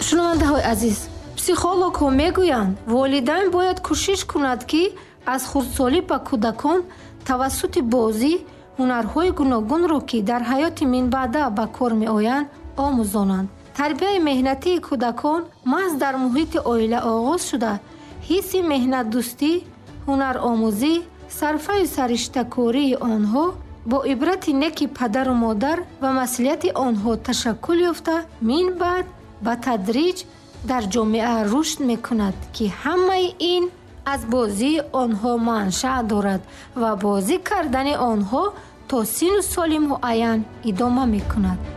шунавандаҳои азиз, психологҳо мегӯянд, волидайн бояд кӯшиш кунад, ки аз хурдсолӣ ба кӯдакон тавассути бозӣ ҳунарҳои гуногунро, ки дар ҳаёти минбаъда ба кор меоянд, омӯзонанд. тарбияи меҳнатии кӯдакон маҳз дар муҳити оила оғоз шуда, ҳисси меҳнатдӯстӣ, ҳунаромӯзӣ, сарфаю сариштакории онҳо бо ибрати неки падару модар ва масъулияти онҳо ташаккул ёфта, минбаъд ба тадриҷ дар ҷомеа рушд мекунад, ки ҳамаи ин аз бозии онҳо маншаъ дорад ва бозӣ кардани онҳо то сину соли муайян идома мекунад.